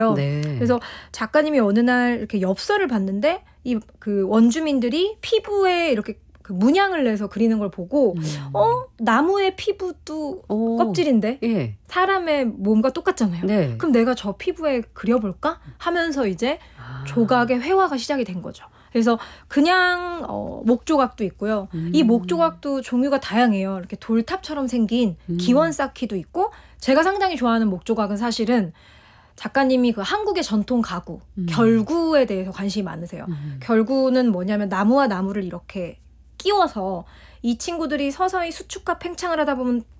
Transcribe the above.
네. 그래서 작가님이 어느 날 이렇게 엽서를 봤는데 이 그 원주민들이 피부에 이렇게 그 문양을 내서 그리는 걸 보고 나무의 피부도 오. 껍질인데 예. 사람의 몸과 똑같잖아요. 네. 그럼 내가 저 피부에 그려볼까 하면서 이제 조각의 회화가 시작이 된 거죠. 그래서 그냥 목조각도 있고요. 이 목조각도 종류가 다양해요. 이렇게 돌탑처럼 생긴 기원 쌓기도 있고, 제가 상당히 좋아하는 목조각은 사실은 작가님이 그 한국의 전통 가구, 결구에 대해서 관심이 많으세요. 결구는 뭐냐면 나무와 나무를 이렇게 끼워서 이 친구들이 서서히 수축과 팽창을 하다 보면